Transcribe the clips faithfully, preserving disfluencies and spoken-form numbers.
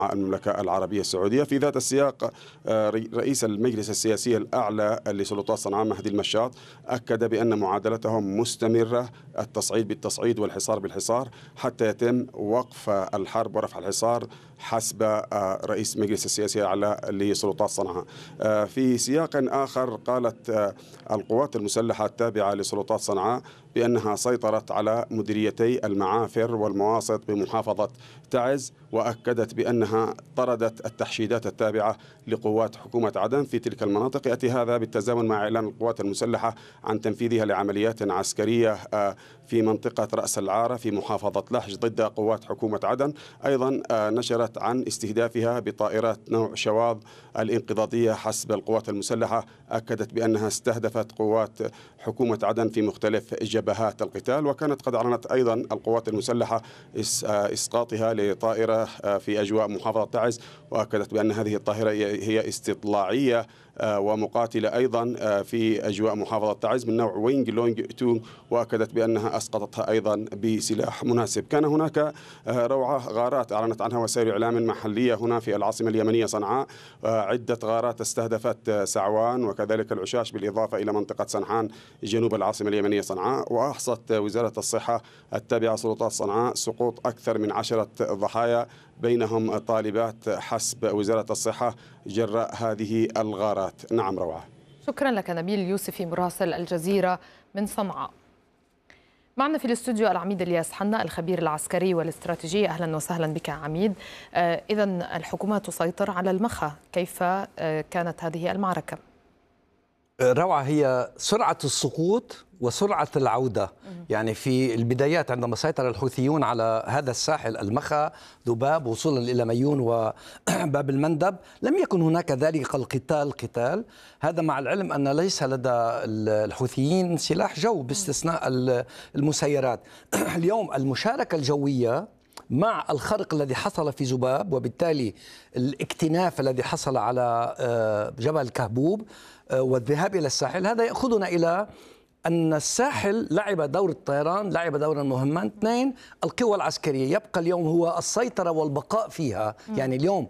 المملكة العربية السعودية. في ذات السياق رئيس المجلس السياسي الأعلى لسلطات صنعاء مهدي المشاط أكد بأن معادلتهم مستمرة، التصعيد بالتصعيد والحصار بالحصار، حتى يتم وقف الحرب ورفع الحصار حسب رئيس المجلس السياسي الأعلى لسلطات صنعاء. في سياق آخر قالت القوات المسلحة التابعة لسلطات صنعاء بأنها سيطرت على مديريتي المعافر والمواسط بمحافظة تعز، وأكدت بأنها طردت التحشيدات التابعة لقوات حكومة عدن في تلك المناطق. يأتي هذا بالتزامن مع إعلان القوات المسلحة عن تنفيذها لعمليات عسكرية في منطقة رأس العارة في محافظة لحج ضد قوات حكومة عدن. أيضا نشرت عن استهدافها بطائرات نوع شواظ الانقضاضية حسب القوات المسلحة، أكدت بأنها استهدفت قوات حكومة عدن في مختلف جبهات القتال. وكانت قد أعلنت أيضا القوات المسلحة إسقاطها لطائرة في أجواء محافظة تعز، وأكدت بأن هذه الطائرة هي استطلاعية ومقاتلة أيضا في أجواء محافظة تعز من نوع وينج لونج اثنين، وأكدت بأنها أسقطتها أيضا بسلاح مناسب. كان هناك روعة غارات أعلنت عنها وسائل إعلام محلية هنا في العاصمة اليمنية صنعاء، عدة غارات استهدفت سعوان وكذلك العشاش بالإضافة إلى منطقة سنحان جنوب العاصمة اليمنية صنعاء. وأحصت وزارة الصحة التابعة سلطات صنعاء سقوط أكثر من عشرة ضحايا بينهم طالبات حسب وزارة الصحة جراء هذه الغارات. نعم روعة. شكرا لك نبيل يوسفي مراسل الجزيرة من صنعاء. معنا في الاستوديو العميد الياس حنا الخبير العسكري والاستراتيجي. أهلا وسهلا بك عميد. آه إذا الحكومة تسيطر على المخا، كيف آه كانت هذه المعركة؟ روعة، هي سرعة السقوط وسرعة العودة. يعني في البدايات عندما سيطر الحوثيون على هذا الساحل المخا ذباب وصولا إلى ميون وباب المندب لم يكن هناك ذلك القتال قتال هذا، مع العلم أن ليس لدى الحوثيين سلاح جو باستثناء المسيرات. اليوم المشاركة الجوية مع الخرق الذي حصل في ذباب وبالتالي الاكتناف الذي حصل على جبل كهبوب والذهاب إلى الساحل، هذا يأخذنا إلى أن الساحل لعب دور الطيران، لعب دورا مهما. اثنين، القوى العسكرية يبقى اليوم هو السيطرة والبقاء فيها. م. يعني اليوم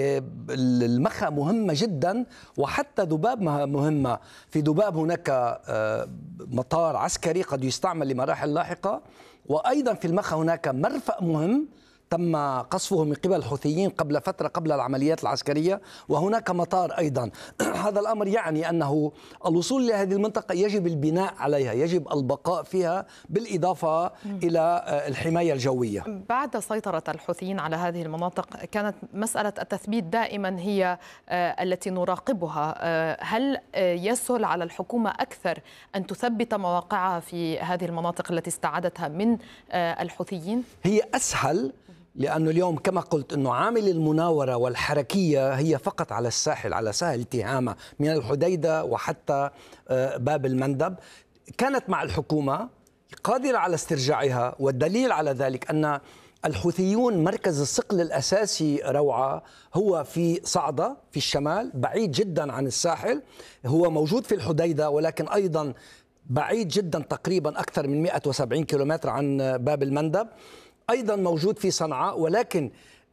المخا مهمة جدا، وحتى ذباب مهمة. في ذباب هناك مطار عسكري قد يستعمل لمراحل لاحقة، وأيضا في المخا هناك مرفأ مهم تم قصفه من قبل الحوثيين قبل فترة قبل العمليات العسكرية، وهناك مطار أيضا. هذا الأمر يعني أنه الوصول إلى هذه المنطقة يجب البناء عليها، يجب البقاء فيها بالإضافة إلى الحماية الجوية. بعد سيطرة الحوثيين على هذه المناطق كانت مسألة التثبيت دائما هي التي نراقبها. هل يسهل على الحكومة أكثر أن تثبت مواقعها في هذه المناطق التي استعادتها من الحوثيين؟ هي أسهل، لأنه اليوم كما قلت أنه عامل المناورة والحركية هي فقط على الساحل، على ساحل تهامة من الحديدة وحتى باب المندب. كانت مع الحكومة قادرة على استرجاعها، والدليل على ذلك أن الحوثيون مركز الصقل الأساسي روعة هو في صعدة في الشمال بعيد جدا عن الساحل، هو موجود في الحديدة ولكن أيضا بعيد جدا تقريبا أكثر من مئة وسبعين كيلومتر عن باب المندب، أيضا موجود في صنعاء. ولكن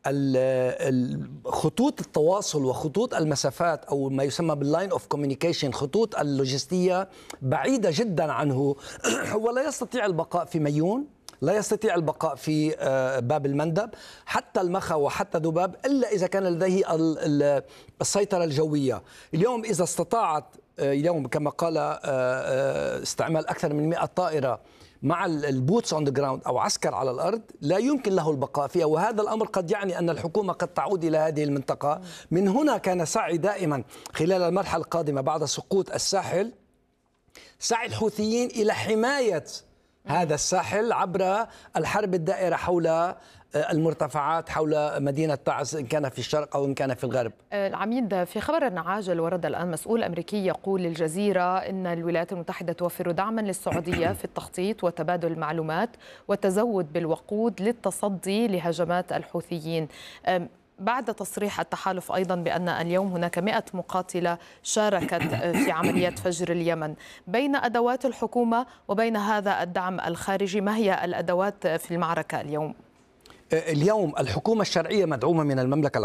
خطوط التواصل وخطوط المسافات أو ما يسمى باللاين اوف كوميونيكيشن، خطوط اللوجستية بعيدة جدا عنه. هو لا يستطيع البقاء في ميون، لا يستطيع البقاء في باب المندب، حتى المخا وحتى ذباب، إلا إذا كان لديه السيطرة الجوية. اليوم إذا استطاعت اليوم كما قال استعمال أكثر من مئة طائرة مع البوتس اون ذا جراوند او عسكر على الارض، لا يمكن له البقاء فيها، وهذا الامر قد يعني ان الحكومه قد تعود الى هذه المنطقه. من هنا كان سعي دائما خلال المرحله القادمه بعد سقوط الساحل، سعي الحوثيين الى حمايه هذا الساحل عبر الحرب الدائره حول المرتفعات حول مدينة تعز إن كان في الشرق أو إن كان في الغرب. العميد، في خبر عاجل ورد الآن مسؤول أمريكي يقول للجزيرة إن الولايات المتحدة توفر دعما للسعودية في التخطيط وتبادل المعلومات والتزود بالوقود للتصدي لهجمات الحوثيين. بعد تصريح التحالف أيضا بأن اليوم هناك مئة مقاتلة شاركت في عمليات فجر اليمن، بين أدوات الحكومة وبين هذا الدعم الخارجي، ما هي الأدوات في المعركة اليوم؟ اليوم الحكومة الشرعية مدعومة من المملكة